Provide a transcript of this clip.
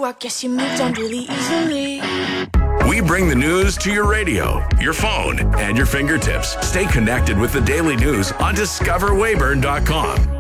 walk, guess you moved on really easily. We bring the news to your radio, your phone, and your fingertips. Stay connected with the daily news on discoverwayburn.com.